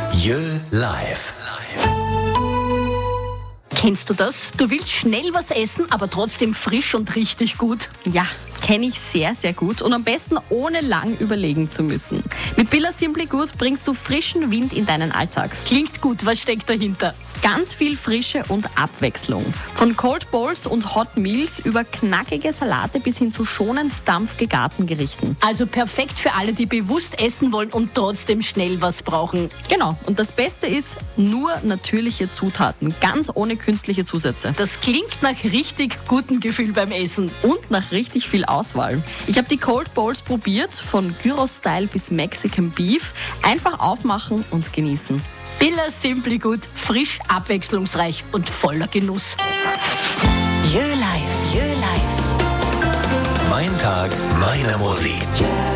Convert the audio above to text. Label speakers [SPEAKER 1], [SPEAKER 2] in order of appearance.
[SPEAKER 1] Jö live.
[SPEAKER 2] Kennst du das? Du willst schnell was essen, aber trotzdem frisch und richtig gut.
[SPEAKER 3] Ja, kenne ich sehr, sehr gut und am besten ohne lang überlegen zu müssen. Mit Billa Simply Good bringst du frischen Wind in deinen Alltag.
[SPEAKER 2] Klingt gut, was steckt dahinter?
[SPEAKER 3] Ganz viel Frische und Abwechslung. Von Cold Bowls und Hot Meals über knackige Salate bis hin zu schonend dampfgegarten Gerichten.
[SPEAKER 2] Also perfekt für alle, die bewusst essen wollen und trotzdem schnell was brauchen.
[SPEAKER 3] Genau, und das Beste ist, nur natürliche Zutaten, ganz ohne künstliche Zusätze.
[SPEAKER 2] Das klingt nach richtig gutem Gefühl beim Essen.
[SPEAKER 3] Und nach richtig viel Auswahl. Ich habe die Cold Bowls probiert, von Gyros-Style bis Mexican Beef. Einfach aufmachen und genießen.
[SPEAKER 2] Billa Simply Good, frisch, abwechslungsreich und voller Genuss.
[SPEAKER 1] Jö live. Mein Tag, meine Musik.